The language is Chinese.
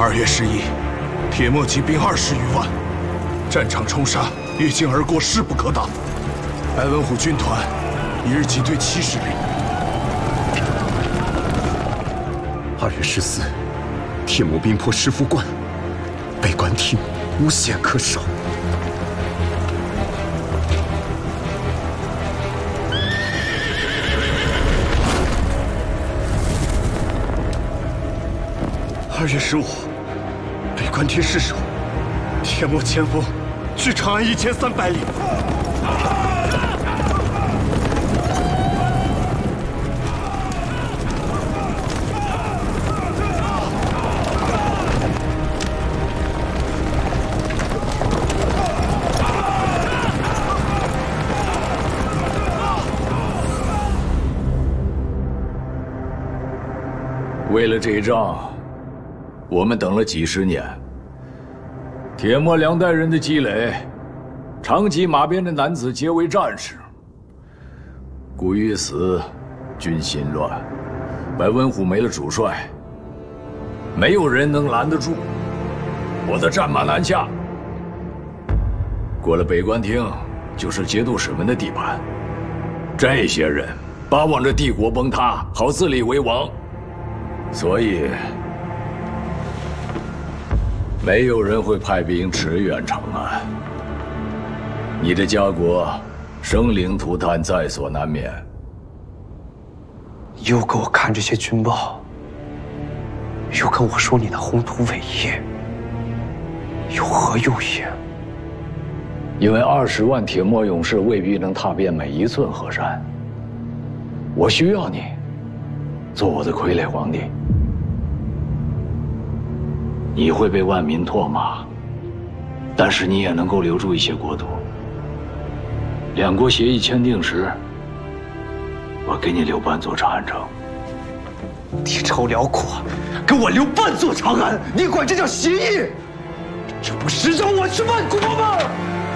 2月11，铁墨骑兵20余万，战场冲杀，越境而过，势不可挡。白文虎军团1日即队70里。 2月14，铁木兵破石福关，北关亭无险可守。2月15，北关亭失守，铁木前锋距长安1300里。 为了这一仗，我们等了几十年。铁墨2代人的积累，长骑马边的男子皆为战士。古玉死，军心乱，白文虎没了主帅，没有人能拦得住我的战马南下。过了北关亭，就是节度使们的地盘。这些人巴望着帝国崩塌，好自立为王。 所以，没有人会派兵驰援长安。你的家国生灵涂炭，在所难免。 又给我看这些军报，又跟我说你的宏图伟业，有何用意？ 因为20万铁墨勇士未必能踏遍每一寸河山。我需要你做我的傀儡皇帝。 你会被万民唾骂，但是你也能够留住一些国土。2国协议签订时，我给你留半座长安城。 地超辽阔，给我留半座长安，你管这叫协议？这不是让我去万国吗？